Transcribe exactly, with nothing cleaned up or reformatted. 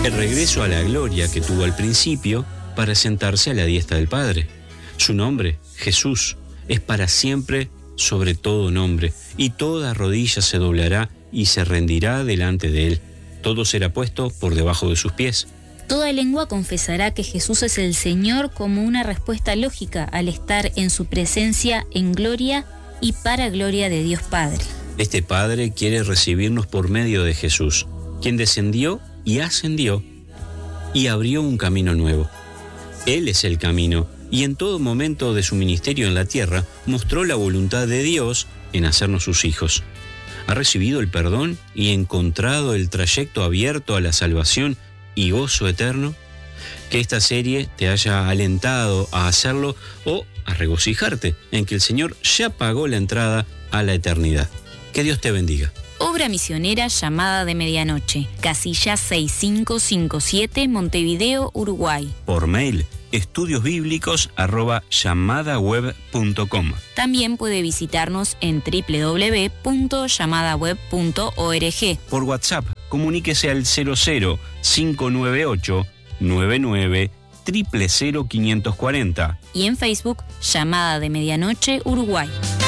el regreso a la gloria que tuvo al principio para sentarse a la diestra del Padre. Su nombre, Jesús, es para siempre sobre todo nombre, y toda rodilla se doblará y se rendirá delante de él. Todo será puesto por debajo de sus pies. Toda lengua confesará que Jesús es el Señor como una respuesta lógica al estar en su presencia en gloria y para gloria de Dios Padre. Este Padre quiere recibirnos por medio de Jesús, quien descendió y ascendió y abrió un camino nuevo. Él es el camino, y en todo momento de su ministerio en la tierra mostró la voluntad de Dios en hacernos sus hijos. Ha recibido el perdón y encontrado el trayecto abierto a la salvación y gozo eterno. Que esta serie te haya alentado a hacerlo o a regocijarte en que el Señor ya pagó la entrada a la eternidad. Que Dios te bendiga. Obra misionera Llamada de Medianoche, casilla seis cinco cinco siete, Montevideo, Uruguay. Por mail, estudiosbíblicos arroba llamadaweb punto com. También puede visitarnos en doble u doble u doble u punto llamadaweb punto org. Por WhatsApp, comuníquese al cero cero cinco nueve ocho nueve nueve cero cero cero cinco cuatro cero. Y en Facebook, Llamada de Medianoche, Uruguay.